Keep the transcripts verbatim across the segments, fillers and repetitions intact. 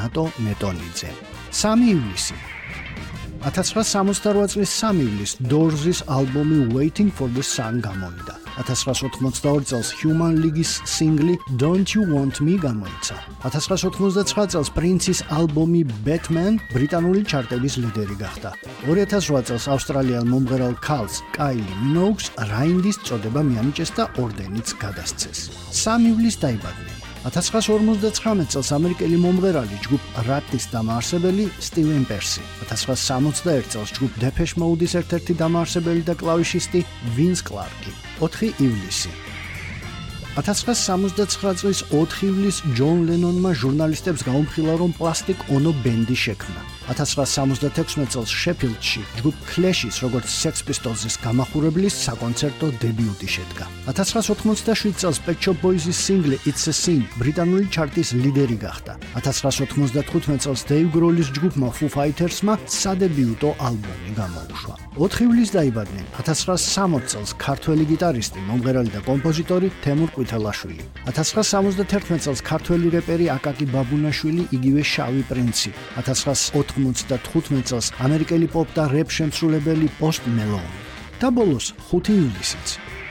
რენატო ნეტონიძე. სამი ივლისი ათას ცხრაასი სამოცდაოთხ წლის სამი ივლისს Doors-ის ალბომი Waiting for the Sun გამოვიდა. ათას ცხრაასი ოთხმოცდაორი წელს Human League-ის სინგლი Don't You Want Me გამოიცა. ათას ცხრაასი ოთხმოცდაცხრა წელს Prince-ის ალბომი Batman ბრიტანული ჩარტების ლიდერი გახდა. ორი ათას რვა წელს ავსტრალიელ მომღერალ ქალს Kylie Minogue-ს რაინდის წოდება მიანიჭეს და ორდენიც გადასცეს. სამი ივლისს დაიბადნენ. ათას ცხრაასი ორმოცდაცხრამეტ წელს ამერიკელი მომღერალი ჯგუფ Rat-ის დამაარსებელი Steven Percy. ათას ცხრაასი სამოცდაერთ წელს ჯგუფ Depeche Mode-ის ერთ-ერთი დამაარსებელი და კლავიშისტი Vince Clarke. ოთხი ივლისი ათას ცხრაასი სამოცდაცხრა წლის ოთხი ივლისს ჯონ ლენონმა ჟურნალისტებს გაუმხილა, რომ Plastic Ono ბენდი შექმნა. ათას ცხრაასი სამოცდათექვსმეტ წელს შეფილდში ჯგუფ Clash-ის როგორც Sex Pistols-ის გამახურებლის საკონცერტო დებიუტი შედგა. ათას ცხრაასი ოთხმოცდაშვიდ წელს Pet Shop Boys-ის სინგლი It's a Sin ბრიტანული ჩარტის ლიდერი გახდა. ათას ცხრაასი ოთხმოცდათხუთმეტ წელს Dave Grohl-ის ჯგუფმა Foo Fighters-მა სადებიუტო ალბომი გამოუშვა. ოთხი ივლისს დაიბადნენ. ათას ცხრაასი სამოცდ წელს ქართველი გიტარისტი, მომღერალი და კომპოზიტორი თემურ ყვითელაშვილი. ათას ცხრაასი სამოცდათერთმეტ წელს ქართველი რეპერი აკაკი ბაბუნაშვილი, იგივე შავი პრინცი. ათას ცხრაასი ოთხმოცდათხუთმეტ წელს ამერიკელი პოპ და რეპ შემსრულებელი Post Malone. და ბოლოს ხუთი ივლისიც.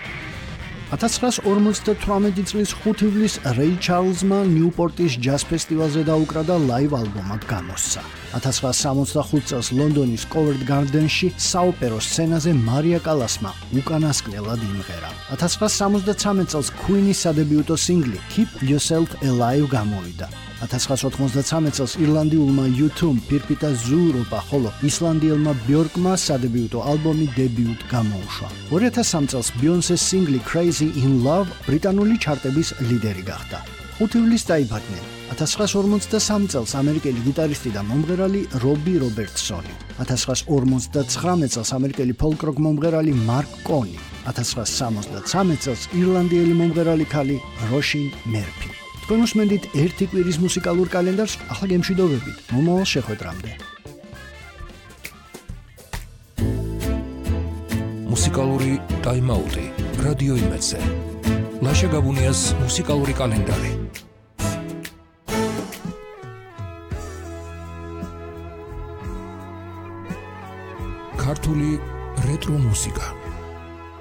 ათას ცხრაასი ორმოცდათვრამეტ წლის ხუთი ივლისს Ray Charles-მა ნიუპორტის ჯაზ ფესტივალზე დაუკრა და ლაივ ალბომად გამოსცა. ათას ცხრაასი სამოცდახუთ წელს ლონდონის Covent Garden-ში საოპერო სცენაზე მარია კალასმა უკანასკნელად იმღერა. ათას ცხრაასი სამოცდაცამეტ წელს Queen-ის სადებიუტო სინგლი Keep Yourself Alive გამოვიდა. ათას ცხრაასი ოთხმოცდაცამეტ წელს ირლანდიულმა U two პირპიტა ზუურობა, ხოლო ისლანდიელმა Björk-მა სადებიუტო ალბომი Debut გამოუშვა. ორი ათას სამი წელს Beyoncé-ს სინგლი Crazy in Love ბრიტანული ჩარტების ლიდერი გახდა. ხუთი ივლისს დაიბადნენ. ათას ცხრაასი ორმოცდასამი წელს ამერიკელი გიტარისტი და მომღერალი Robbie Robertson-ი. ათას ცხრაასი ორმოცდაცხრამეტ წელს ამერიკელი folk-rock მომღერალი Mark Coney. ათას ცხრაასი სამოცდაცამეტ წელს ირლანდიელი მომღერალი ქალი Roisin Murphy. თქვენ უსმენთ ერთი კვირის მუსიკალურ კალენდარს, ახლა გემშვიდობებით. მომავალ შეხვედრამდე. მუსიკალური ტაიმაუტი რადიო იმედზე. ლაშა გაბუნიას მუსიკალური კალენდარი. ქართული რეტრო მუსიკა.